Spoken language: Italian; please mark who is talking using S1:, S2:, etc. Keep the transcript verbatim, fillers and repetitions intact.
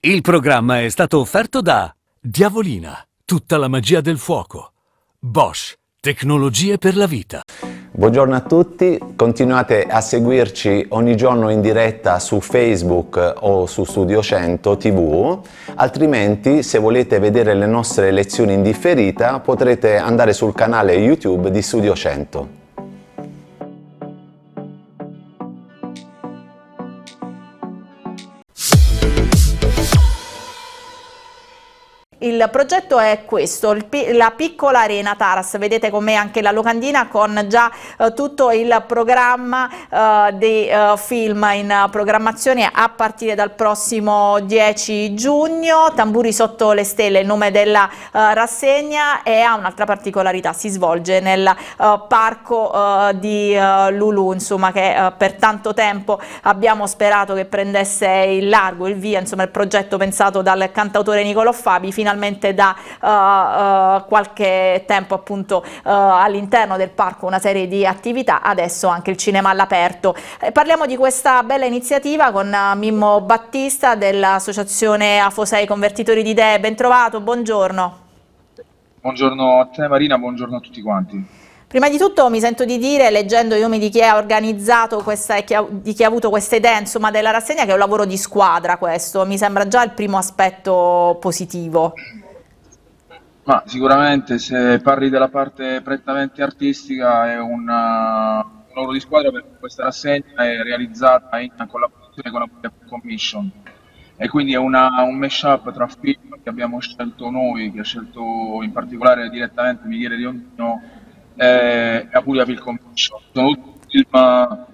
S1: Il programma è stato offerto da Diavolina, tutta la magia del fuoco. Bosch, tecnologie per la vita.
S2: Buongiorno a tutti, continuate a seguirci ogni giorno in diretta su Facebook o su Studio cento tivù, altrimenti se volete vedere le nostre lezioni in differita potrete andare sul canale YouTube di Studio cento.
S3: Il progetto è questo, il, la piccola arena Taras, vedete con me anche la locandina con già eh, tutto il programma eh, dei eh, film in programmazione a partire dal prossimo dieci giugno. Tamburi sotto le stelle, il nome della eh, rassegna, e ha un'altra particolarità, si svolge nel eh, parco eh, di eh, Lulu, insomma, che eh, per tanto tempo abbiamo sperato che prendesse il largo, il via, insomma il progetto pensato dal cantautore Nicolò Fabi, finalmente da uh, uh, qualche tempo appunto uh, all'interno del parco una serie di attività, adesso anche il cinema all'aperto. Eh, parliamo di questa bella iniziativa con uh, Mimmo Battista dell'associazione Afosei Convertitori di Idee. Ben trovato, buongiorno.
S4: Buongiorno a te Marina, buongiorno a tutti quanti.
S3: Prima di tutto mi sento di dire, leggendo i nomi di chi ha organizzato questa e chi ha, di chi ha avuto queste idee, insomma, della rassegna, che è un lavoro di squadra questo, mi sembra già il primo aspetto positivo.
S4: Ma sicuramente se parli della parte prettamente artistica è una, un lavoro di squadra, perché questa rassegna è realizzata in collaborazione con la Media Commission e quindi è una, un mashup tra film che abbiamo scelto noi, che ha scelto in particolare direttamente Michele Riondino e la Puglia Film Commission. Sono tutti film